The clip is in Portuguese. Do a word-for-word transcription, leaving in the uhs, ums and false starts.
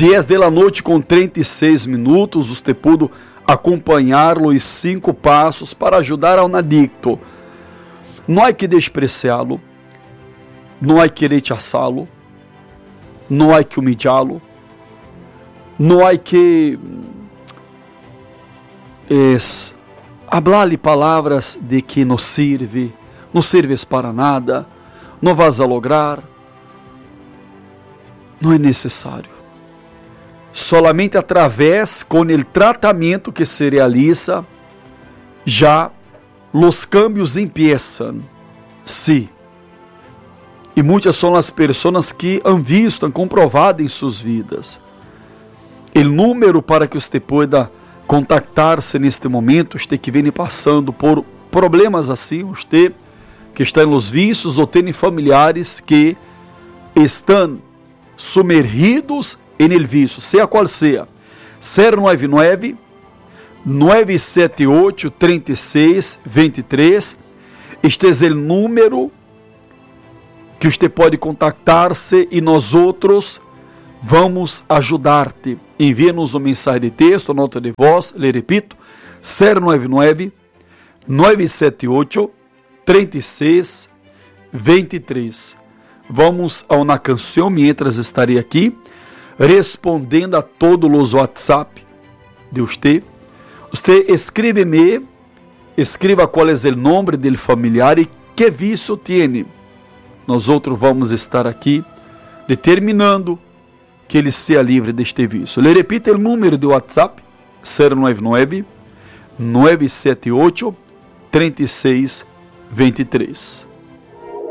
dez da noite com trinta e seis minutos, você pode acompanhá-lo em cinco passos para ajudar a um adicto. Não há que despreciá-lo, não há que rechaçá-lo, não há que humilhá-lo, não há que es, hablar-lhe palavras de que não serve, não serves para nada, não vas a lograr. Não é necessário. Solamente através com o tratamento que se realiza, já os cambios empiezam. Sim. E muitas são as pessoas que han visto, han comprovado em suas vidas. O número para que você pueda contactar-se neste momento, você que vem passando por problemas assim, você que está nos vícios ou tem familiares que estão sumergidos em el vício, seja qual seja, zero nove nove, nove sete oito, três seis, dois três, este é o número que você pode contactar-se e nós outros vamos ajudar-te. Envie-nos uma mensagem de texto, nota de voz, lhe repito, zero nove nove, nove sete oito, três seis, dois três. Vamos a uma canção, mientras estarei aqui, respondendo a todos os WhatsApp de você. Você escreve-me, escreva qual é o nome do familiar e que vício tem. Nós outros vamos estar aqui determinando que ele seja livre deste vício. Le repito o número de WhatsApp, zero nove nove, nove sete oito, três seis, dois três.